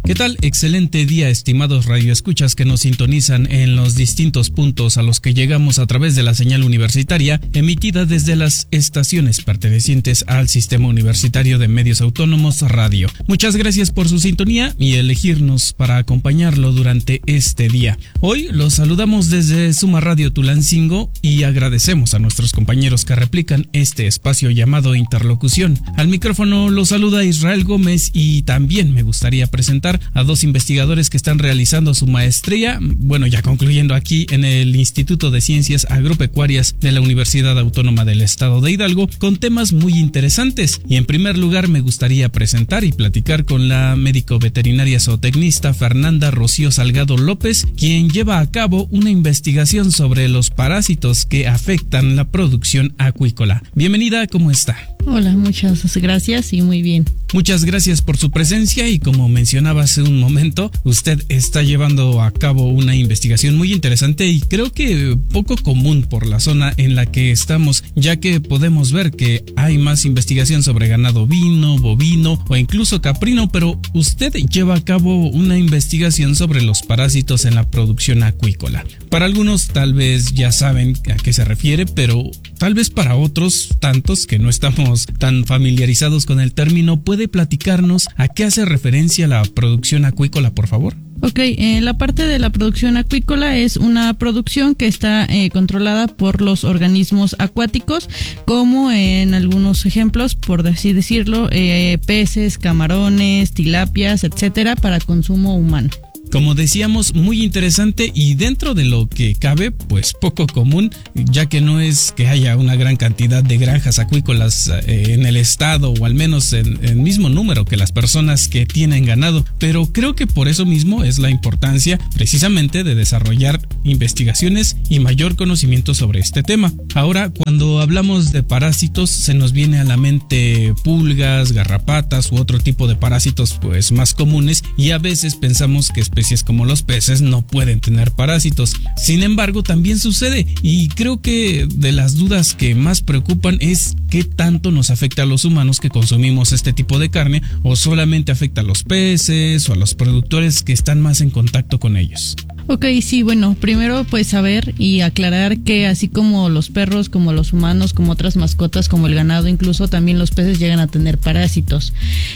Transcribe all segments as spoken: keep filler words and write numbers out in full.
¿Qué tal? Excelente día, estimados radioescuchas que nos sintonizan en los distintos puntos a los que llegamos a través de la señal universitaria emitida desde las estaciones pertenecientes al Sistema Universitario de Medios Autónomos Radio. Muchas gracias por su sintonía y elegirnos para acompañarlo durante este día. Hoy los saludamos desde Suma Radio Tulancingo y agradecemos a nuestros compañeros que replican este espacio llamado Interlocución. Al micrófono los saluda Israel Gómez y también me gustaría presentar a dos investigadores que están realizando su maestría, bueno, ya concluyendo aquí en el Instituto de Ciencias Agropecuarias de la Universidad Autónoma del Estado de Hidalgo, con temas muy interesantes. Y en primer lugar me gustaría presentar y platicar con la médico veterinaria zootecnista Fernanda Rocío Salgado López, quien lleva a cabo una investigación sobre los parásitos que afectan la producción acuícola. Bienvenida, ¿cómo está? Hola, muchas gracias y muy bien. Muchas gracias por su presencia y como mencionaba hace un momento, usted está llevando a cabo una investigación muy interesante y creo que poco común por la zona en la que estamos, ya que podemos ver que hay más investigación sobre ganado ovino, bovino o incluso caprino, pero usted lleva a cabo una investigación sobre los parásitos en la producción acuícola. Para algunos tal vez ya saben a qué se refiere, pero tal vez para otros tantos que no estamos tan familiarizados con el término, ¿puede platicarnos a qué hace referencia la producción acuícola, por favor? Ok, eh, la parte de la producción acuícola es una producción que está eh, controlada por los organismos acuáticos, como en algunos ejemplos, por así decirlo, eh, peces, camarones, tilapias, etcétera, para consumo humano. Como decíamos, muy interesante y dentro de lo que cabe, pues poco común, ya que no es que haya una gran cantidad de granjas acuícolas eh, en el estado, o al menos en el mismo número que las personas que tienen ganado, pero creo que por eso mismo es la importancia precisamente de desarrollar investigaciones y mayor conocimiento sobre este tema. Ahora, cuando hablamos de parásitos, se nos viene a la mente pulgas, garrapatas u otro tipo de parásitos pues más comunes, y a veces pensamos que especies como los peces no pueden tener parásitos. Sin embargo, también sucede, y creo que de las dudas que más preocupan es qué tanto nos afecta a los humanos que consumimos este tipo de carne, o solamente afecta a los peces o a los productores que están más en contacto con ellos. Ok, sí, bueno, primero pues saber y aclarar que así como los perros, como los humanos, como otras mascotas, como el ganado, incluso también los peces llegan a tener parásitos.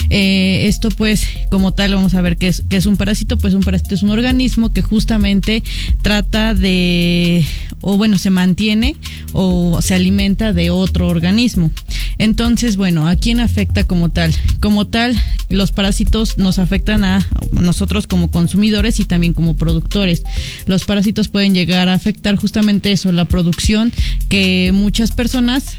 Eh, esto pues como tal vamos a ver qué es, qué es un parásito. Pues un parásito es un organismo que justamente trata de, o bueno, se mantiene o se alimenta de otro organismo. Entonces, bueno, ¿a quién afecta como tal? Como tal, los parásitos nos afectan a nosotros como consumidores y también como productores. Los parásitos pueden llegar a afectar justamente eso, la producción, que muchas personas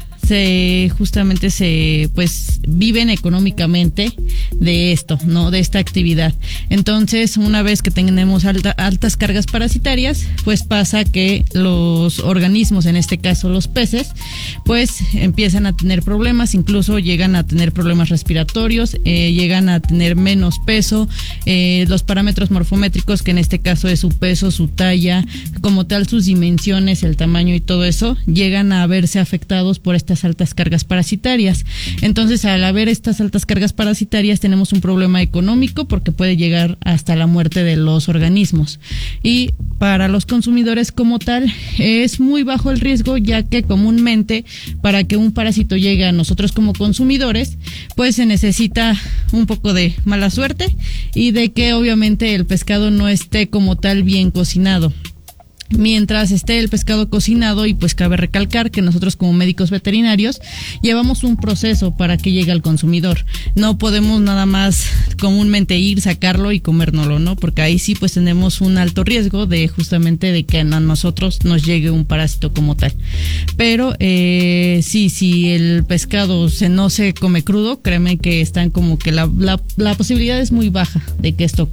se justamente se pues viven económicamente de esto, ¿no? De esta actividad. Entonces, una vez que tenemos alta, altas cargas parasitarias, pues pasa que los organismos, en este caso los peces, pues empiezan a tener problemas, incluso llegan a tener problemas respiratorios, eh, llegan a tener menos peso, eh, los parámetros morfométricos, que en este caso es su peso, su talla, como tal sus dimensiones, el tamaño y todo eso, llegan a verse afectados por estas altas cargas parasitarias. Entonces, al haber estas altas cargas parasitarias, tenemos un problema económico porque puede llegar hasta la muerte de los organismos. Y para los consumidores como tal, es muy bajo el riesgo, ya que comúnmente para que un parásito llegue a nosotros como consumidores, pues se necesita un poco de mala suerte y de que obviamente el pescado no esté como tal bien cocinado. Mientras esté el pescado cocinado, y pues cabe recalcar que nosotros como médicos veterinarios llevamos un proceso para que llegue al consumidor. No podemos nada más comúnmente ir, sacarlo y comérnoslo, ¿no? Porque ahí sí pues tenemos un alto riesgo de justamente de que a nosotros nos llegue un parásito como tal. Pero eh, sí, si el pescado se no se come crudo, créeme que están como que la, la, la posibilidad es muy baja de que esto ocurra.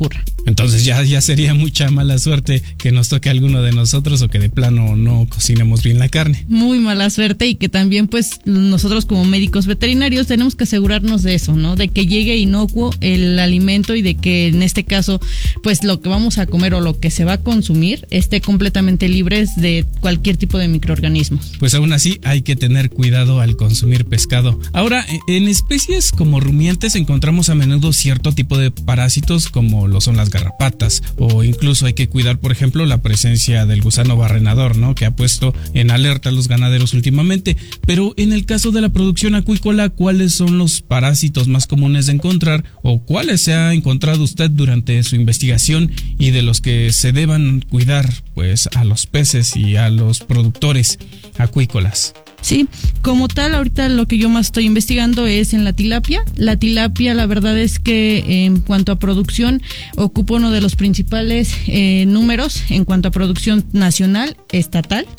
Entonces ya, ya sería mucha mala suerte que nos toque a alguno de nosotros o que de plano no cocinemos bien la carne. Muy mala suerte, y que también pues nosotros como médicos veterinarios tenemos que asegurarnos de eso, ¿no? De que llegue inocuo el alimento y de que en este caso pues lo que vamos a comer o lo que se va a consumir esté completamente libre de cualquier tipo de microorganismos. Pues aún así hay que tener cuidado al consumir pescado. Ahora, en especies como rumiantes encontramos a menudo cierto tipo de parásitos como lo son las garrapatas, o incluso hay que cuidar, por ejemplo, la presencia del gusano barrenador, ¿no? Que ha puesto en alerta a los ganaderos últimamente. Pero en el caso de la producción acuícola, ¿cuáles son los parásitos más comunes de encontrar, o cuáles se ha encontrado usted durante su investigación y de los que se deban cuidar pues a los peces y a los productores acuícolas? Sí, como tal, ahorita lo que yo más estoy investigando es en la tilapia. La tilapia, la verdad es que en cuanto a producción ocupa uno de los principales eh, números en cuanto a producción nacional, estatal.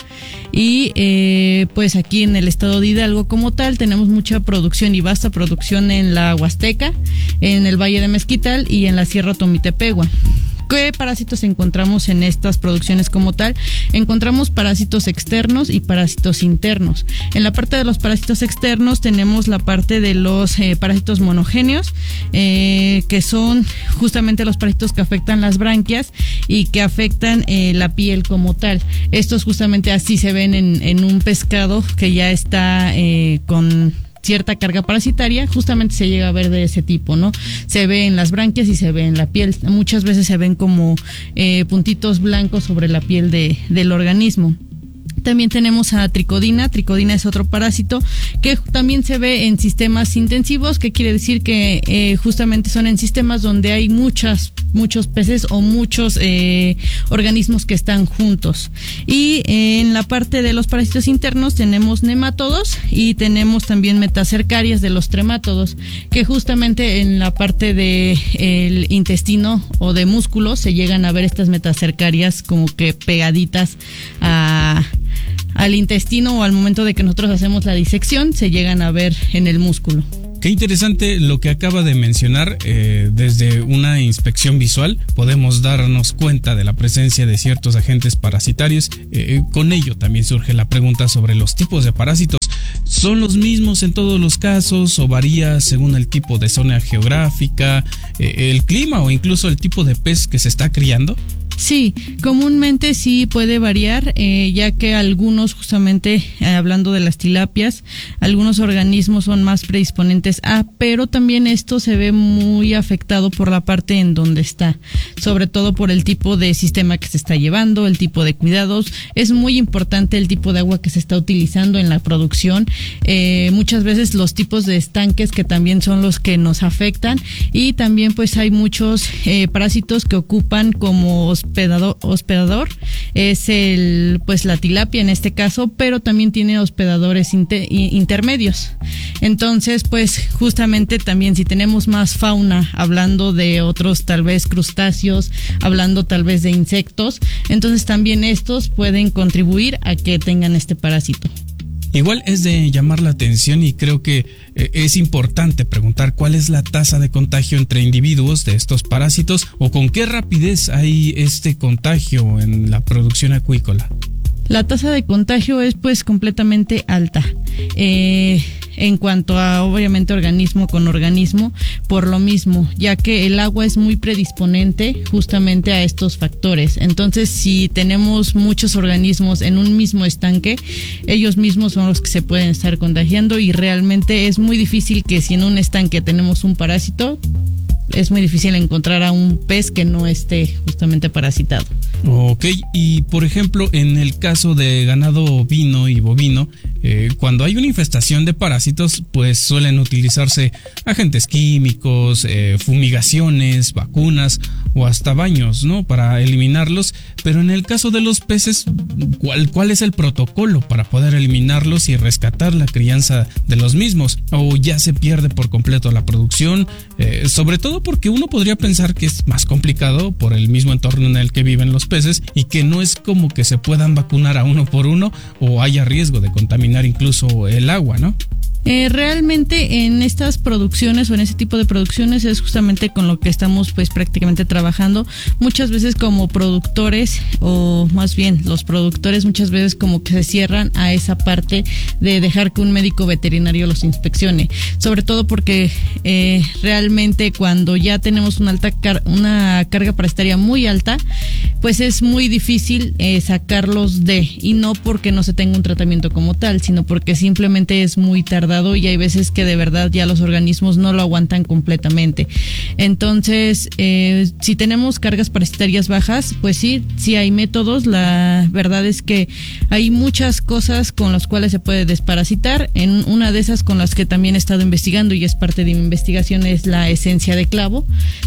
Y eh, pues aquí en el estado de Hidalgo como tal tenemos mucha producción y vasta producción en la Huasteca, en el Valle de Mezquital y en la Sierra Tomitepegua. ¿Qué parásitos encontramos en estas producciones como tal? Encontramos parásitos externos y parásitos internos. En la parte de los parásitos externos tenemos la parte de los eh, parásitos monogéneos, eh, que son justamente los parásitos que afectan las branquias y que afectan eh, la piel como tal. Estos justamente así se ven en, en un pescado que ya está eh, con cierta carga parasitaria, justamente se llega a ver de ese tipo, ¿no? Se ve en las branquias y se ve en la piel. Muchas veces se ven como eh, puntitos blancos sobre la piel de, del organismo. También tenemos a tricodina. Tricodina es otro parásito que también se ve en sistemas intensivos, que quiere decir que eh, justamente son en sistemas donde hay muchas, muchos peces o muchos eh, organismos que están juntos. Y eh, en la parte de los parásitos internos tenemos nemátodos y tenemos también metacercarias de los tremátodos, que justamente en la parte del intestino o de músculo se llegan a ver estas metacercarias como que pegaditas a al intestino, o al momento de que nosotros hacemos la disección se llegan a ver en el músculo. Qué interesante lo que acaba de mencionar. Eh, desde una inspección visual podemos darnos cuenta de la presencia de ciertos agentes parasitarios. Eh, con ello también surge la pregunta sobre los tipos de parásitos. ¿Son los mismos en todos los casos o varía según el tipo de zona geográfica, eh, el clima o incluso el tipo de pez que se está criando? Sí, comúnmente sí puede variar, eh, ya que algunos, justamente eh, hablando de las tilapias, algunos organismos son más predisponentes a, pero también esto se ve muy afectado por la parte en donde está, sobre todo por el tipo de sistema que se está llevando, el tipo de cuidados. Es muy importante el tipo de agua que se está utilizando en la producción, eh, muchas veces los tipos de estanques que también son los que nos afectan, y también pues hay muchos eh, parásitos que ocupan como hospedador, hospedador es el pues la tilapia en este caso, pero también tiene hospedadores inter, intermedios. Entonces pues justamente también si tenemos más fauna, hablando de otros tal vez crustáceos, hablando tal vez de insectos, entonces también estos pueden contribuir a que tengan este parásito. Igual es de llamar la atención, y creo que eh, es importante preguntar cuál es la tasa de contagio entre individuos de estos parásitos, o con qué rapidez hay este contagio en la producción acuícola. La tasa de contagio es pues completamente alta, eh, en cuanto a obviamente organismo con organismo, por lo mismo, ya que el agua es muy predisponente justamente a estos factores. Entonces, si tenemos muchos organismos en un mismo estanque, ellos mismos son los que se pueden estar contagiando, y realmente es muy difícil que si en un estanque tenemos un parásito, es muy difícil encontrar a un pez que no esté justamente parasitado. Ok, y por ejemplo, en el caso de ganado ovino y bovino, eh, cuando hay una infestación de parásitos, pues suelen utilizarse agentes químicos, eh, fumigaciones, vacunas o hasta baños, ¿no? Para eliminarlos. Pero en el caso de los peces, ¿cuál, cuál es el protocolo para poder eliminarlos y rescatar la crianza de los mismos? ¿O ya se pierde por completo la producción? Eh, sobre todo porque uno podría pensar que es más complicado por el mismo entorno en el que viven los peces, y que no es como que se puedan vacunar a uno por uno o haya riesgo de contaminar incluso el agua, ¿no? Eh, realmente en estas producciones o en ese tipo de producciones es justamente con lo que estamos pues prácticamente trabajando. Muchas veces como productores, o más bien los productores muchas veces como que se cierran a esa parte de dejar que un médico veterinario los inspeccione, sobre todo porque eh, realmente cuando ya tenemos una alta car- una carga parasitaria muy alta, pues es muy difícil eh, sacarlos de, y no porque no se tenga un tratamiento como tal, sino porque simplemente es muy tardado y hay veces que de verdad ya los organismos no lo aguantan completamente. Entonces, eh, si tenemos cargas parasitarias bajas, pues sí, sí hay métodos. La verdad es que hay muchas cosas con las cuales se puede desparasitar. En una de esas con las que también he estado investigando y es parte de mi investigación es la esencia de clavo.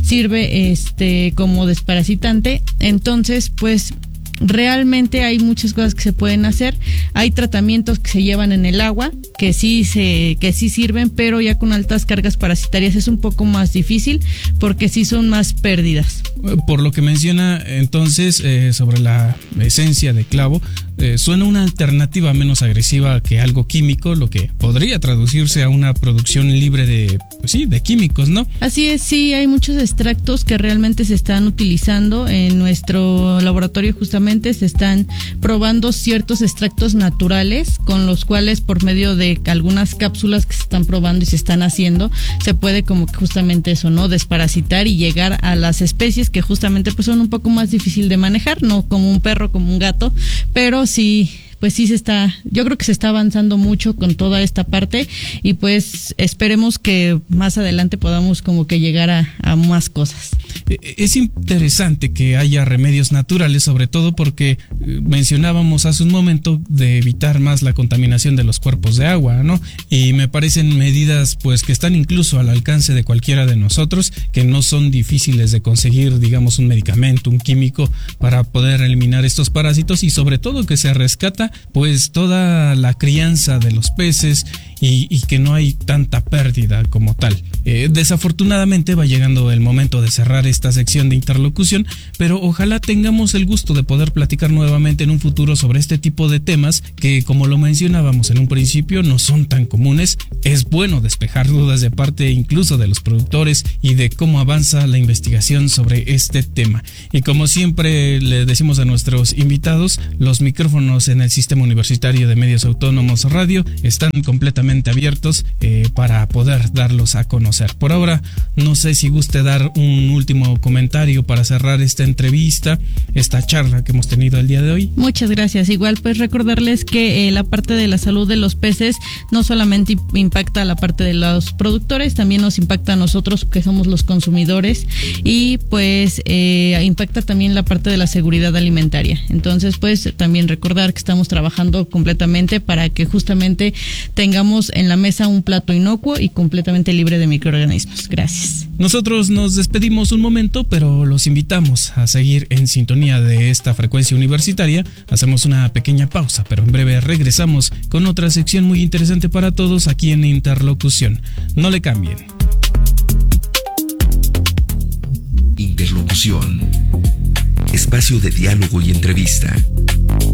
Sirve este como desparasitante. Entonces, pues realmente hay muchas cosas que se pueden hacer. Hay tratamientos que se llevan en el agua que sí se que sí sirven, pero ya con altas cargas parasitarias es un poco más difícil porque sí son más pérdidas. Por lo que menciona entonces eh, sobre la esencia de clavo, eh, suena una alternativa menos agresiva que algo químico, lo que podría traducirse a una producción libre de, pues sí, de químicos, ¿no? Así es, sí, hay muchos extractos que realmente se están utilizando en nuestro laboratorio. Justamente se están probando ciertos extractos naturales con los cuales por medio de algunas cápsulas que se están probando y se están haciendo, se puede como que justamente eso, ¿no? Desparasitar y llegar a las especies que justamente pues son un poco más difícil de manejar, no como un perro, como un gato, pero sí, pues sí se está, yo creo que se está avanzando mucho con toda esta parte y pues esperemos que más adelante podamos como que llegar a, a más cosas. Es interesante que haya remedios naturales, sobre todo porque mencionábamos hace un momento de evitar más la contaminación de los cuerpos de agua, ¿no? Y me parecen medidas pues que están incluso al alcance de cualquiera de nosotros, que no son difíciles de conseguir, digamos, un medicamento, un químico para poder eliminar estos parásitos y sobre todo que se rescata pues toda la crianza de los peces y, y que no hay tanta pérdida como tal. Eh, desafortunadamente va llegando el momento de cerrar esta sección de interlocución, pero ojalá tengamos el gusto de poder platicar nuevamente en un futuro sobre este tipo de temas que, como lo mencionábamos en un principio, no son tan comunes. Es bueno despejar dudas de parte incluso de los productores y de cómo avanza la investigación sobre este tema. Y como siempre le decimos a nuestros invitados, los micrófonos en el Sistema Universitario de Medios Autónomos Radio están completamente abiertos eh, para poder darlos a conocer. Por ahora, no sé si guste dar un último comentario para cerrar esta entrevista, esta charla que hemos tenido el día de hoy. Muchas gracias. Igual pues recordarles que eh, la parte de la salud de los peces no solamente impacta a la parte de los productores, también nos impacta a nosotros que somos los consumidores y pues eh, impacta también la parte de la seguridad alimentaria. Entonces pues también recordar que estamos trabajando completamente para que justamente tengamos en la mesa un plato inocuo y completamente libre de microorganismos. Gracias. Nosotros nos despedimos un momento, pero los invitamos a seguir en sintonía de esta frecuencia universitaria. Hacemos una pequeña pausa, pero en breve regresamos con otra sección muy interesante para todos aquí en Interlocución. No le cambien. Interlocución. Espacio de diálogo y entrevista